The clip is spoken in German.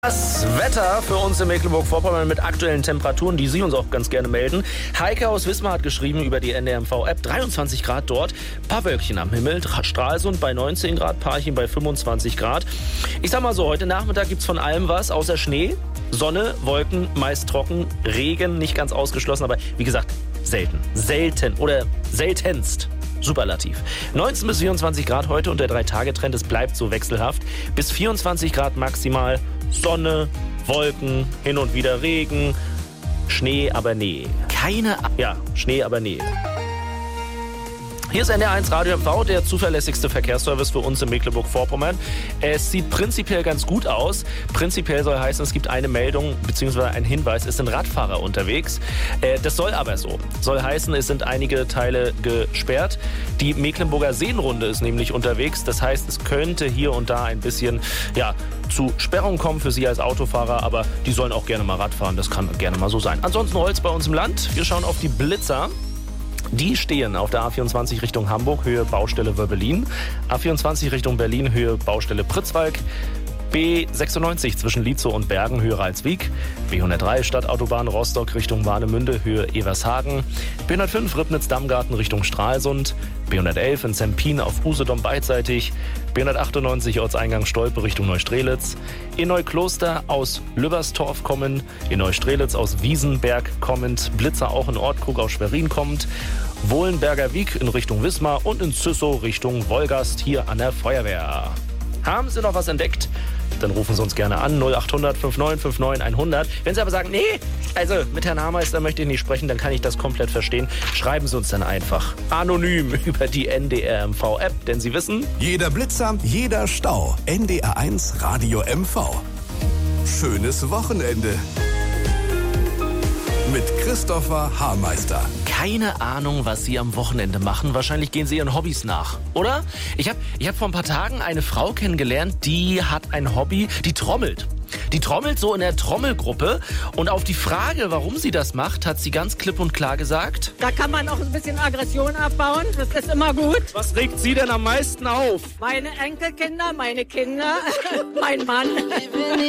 Das Wetter für uns in Mecklenburg-Vorpommern mit aktuellen Temperaturen, die Sie uns auch ganz gerne melden. Heike aus Wismar hat geschrieben über die NDMV-App, 23 Grad dort, paar Wölkchen am Himmel, Stralsund bei 19 Grad, Parchim bei 25 Grad. Ich sag mal so, heute Nachmittag gibt's von allem was, außer Schnee, Sonne, Wolken, meist trocken, Regen, nicht ganz ausgeschlossen, aber wie gesagt, selten oder seltenst. Superlativ. 19 bis 24 Grad heute und der 3-Tage-Trend, es bleibt so wechselhaft. Bis 24 Grad maximal, Sonne, Wolken, hin und wieder Regen, Schnee, aber nee. Schnee, aber nee. Hier ist NDR1 Radio MV, der zuverlässigste Verkehrsservice für uns in Mecklenburg-Vorpommern. Es sieht prinzipiell ganz gut aus. Prinzipiell soll heißen, es gibt eine Meldung bzw. ein Hinweis, es sind Radfahrer unterwegs. Das soll aber so. Soll heißen, es sind einige Teile gesperrt. Die Mecklenburger Seenrunde ist nämlich unterwegs. Das heißt, es könnte hier und da ein bisschen zu Sperrungen kommen für Sie als Autofahrer, aber die sollen auch gerne mal Rad fahren. Das kann gerne mal so sein. Ansonsten Holz bei uns im Land. Wir schauen auf die Blitzer. Die stehen auf der A24 Richtung Hamburg, Höhe Baustelle Wöbbelin. A24 Richtung Berlin, Höhe Baustelle Pritzwalk. B96 zwischen Lietzow und Bergen, Höhe Ralswiek. B103 Stadtautobahn Rostock Richtung Warnemünde, Höhe Evershagen. B105 Ribnitz-Dammgarten Richtung Stralsund. B111 in Zempin auf Usedom beidseitig. B198 Ortseingang Stolpe Richtung Neustrelitz. In Neukloster aus Lübberstorf kommend. In Neustrelitz aus Wiesenberg kommend. Blitzer auch in Ortkrug aus Schwerin kommend. Wohlenberger Wiek in Richtung Wismar und in Züssow Richtung Wolgast hier an der Feuerwehr. Haben Sie noch was entdeckt? Dann rufen Sie uns gerne an, 0800 5959 100. Wenn Sie aber sagen, nee, also mit Herrn Hameister möchte ich nicht sprechen, dann kann ich das komplett verstehen. Schreiben Sie uns dann einfach anonym über die NDR-MV-App, denn Sie wissen... Jeder Blitzer, jeder Stau. NDR1 Radio MV. Schönes Wochenende. Mit Christopher Hameister. Keine Ahnung, was Sie am Wochenende machen. Wahrscheinlich gehen Sie Ihren Hobbys nach, oder? Ich hab vor ein paar Tagen eine Frau kennengelernt, die hat ein Hobby, die trommelt. Die trommelt so in der Trommelgruppe und auf die Frage, warum sie das macht, hat sie ganz klipp und klar gesagt: Da kann man auch ein bisschen Aggression abbauen, das ist immer gut. Was regt Sie denn am meisten auf? Meine Enkelkinder, meine Kinder, mein Mann.